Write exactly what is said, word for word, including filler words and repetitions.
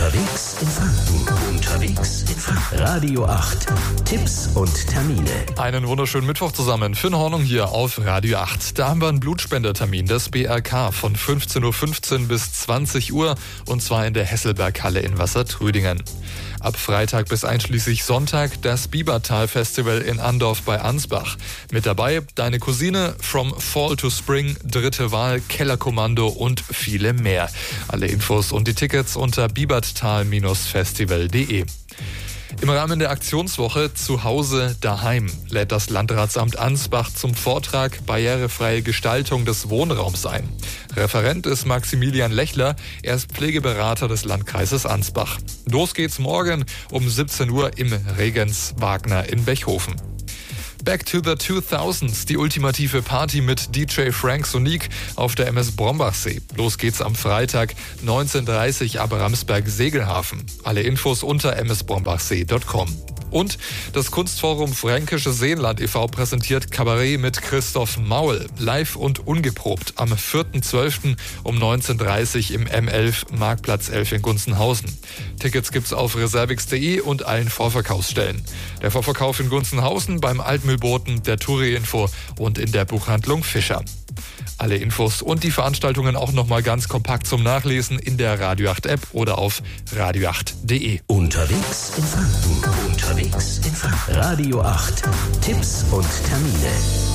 Unterwegs in Franken. Unterwegs in Franken. Radio acht. Tipps und Termine. Einen wunderschönen Mittwoch zusammen. Finn Hornung hier auf Radio acht. Da haben wir einen Blutspendertermin des B R K von fünfzehn Uhr fünfzehn bis zwanzig Uhr und zwar in der Hesselberghalle in Wassertrüdingen. Ab Freitag bis einschließlich Sonntag das Biebertal-Festival in Andorf bei Ansbach. Mit dabei deine Cousine, From Fall to Spring, Dritte Wahl, Kellerkommando und viele mehr. Alle Infos und die Tickets unter biebertal festival punkt de. Im Rahmen der Aktionswoche Zuhause daheim lädt das Landratsamt Ansbach zum Vortrag Barrierefreie Gestaltung des Wohnraums ein. Referent ist Maximilian Lechler, er ist Pflegeberater des Landkreises Ansbach. Los geht's morgen um siebzehn Uhr im Regens Wagner in Bechhofen. Back to the zweitausends, die ultimative Party mit D J Frank Sonique auf der M S Brombachsee. Los geht's am Freitag neunzehn Uhr dreißig ab Ramsberg-Segelhafen. Alle Infos unter m s brombachsee punkt com. Und das Kunstforum Fränkische Seenland e V präsentiert Kabarett mit Christoph Maul. Live und ungeprobt am vierten zwölften um neunzehn Uhr dreißig im M elf Marktplatz elf in Gunzenhausen. Tickets gibt's auf reservix punkt de und allen Vorverkaufsstellen. Der Vorverkauf in Gunzenhausen beim Altmühlboten, der Touri-Info und in der Buchhandlung Fischer. Alle Infos und die Veranstaltungen auch nochmal ganz kompakt zum Nachlesen in der Radio acht App oder auf radio acht punkt de. Unterwegs in Franken. Unterwegs in Franken. Radio acht. Tipps und Termine.